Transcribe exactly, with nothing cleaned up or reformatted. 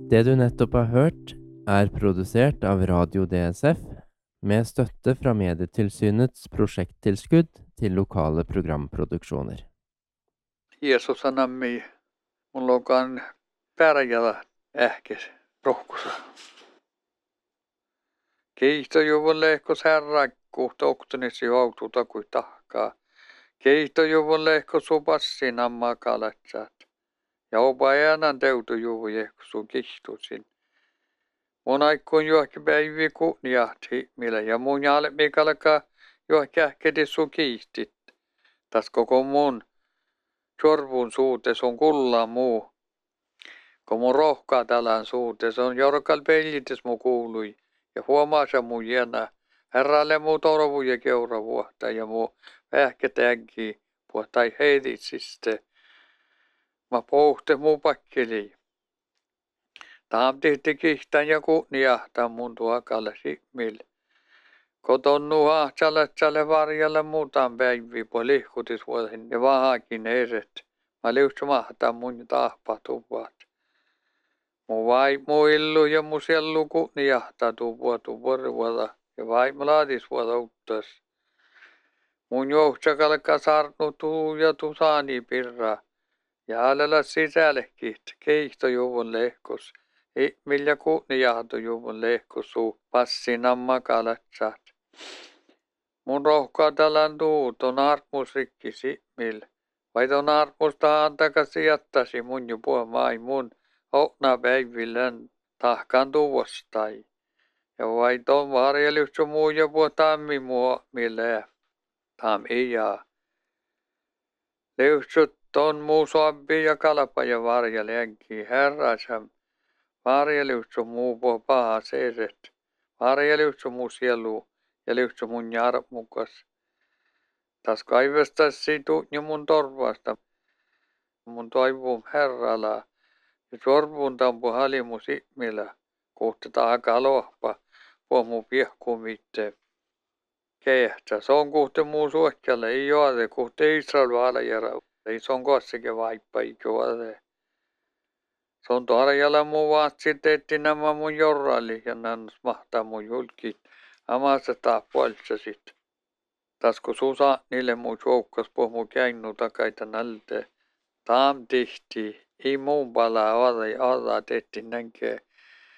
Det du nettopp har hørt, er produsert av Radio D S F med støtte fra Medietilsynets prosjekttilskudd til lokale programproduksjoner. Jeesus anammi, mulla onkaan pärjätä ähkis rohkussa. Kiihtojuvulle ehkos herrakku, toktonisi joututa kuin tahkaa. Kiihtojuvulle ehkos supassin ammaa kalatsat. Ja opa äänan teutujuvu ehkosu kihtusin. Mun aikkuun johki päivi kunniahti, millä ja mun jale mikalka johki ähketi su kiihtit. Tas koko mun sorvun suutes on kulla muu. Kun mun rohkaa tälän suutes on jorkal peljites mu kuului. Ja huomaasa mun jäänä. Herralle muu torvu ja keura vuotta ja muu vähkä täggi puhtai heiditsiste. Mä pohte muu pakkeli. Taam tihti kihtän ja kunniahtaa mun tuokalle simmil. Koton nuha tsälle varjalle muutaan päivi po lihkutis vuosin ja vahakin eret. Mä liuhtsa mahtaa mun tahpa tuvat. Mu vaimu illu ja mu siellu kunniahtaa tuvua tuvuota ja vaimu laadis vuota uttas. Mun johtsakalka sarnu tuu ja tusaani pirra. Ja hälellä sisällekit keihtojuvun lehkos. Millä kunniahtojuvun lehkosuu passin amma kalatsat. Mun rohkaa tälän tuut on armus rikkisi mil. Vai ton armusta antakasi jättäsi mun jo puhe mai mun hokna päivillän tahkan tuvostai. Ja vai ton varjelyhtsä muu jo puhe tammi mua millä tam ei jaa. Lyhtsyt ton muu soabbi ja kalpa ja varjelänki herrasam. Varjelyhtsä muu puhe paha seeset. Varjelyhtsä muu sielu. Ja lyhtsä mun jarmukas. Tas kaivestas situ ja mun torvasta. Mun toivum herrala. Ja sorvun tampu halimu simmillä. Kohta taaka lohpa. Puh mu piehku mitte. Kehtää. Se on kohta muu suokkjalle. Ei joade. Kohta Israel valajara. Ei se on kossakin vaippa. Ei joade. Se on tarjalla muu vaatsi teetti nämä mun jorrali. Ja nannas mahtaa mun julkit. Amassa taa puolitsasit. Tas kun susa niille muu joukkas puh muu käinnu takaita nälte. Taam tihti. Ei muun palaa oda ja oda tehti nänkee.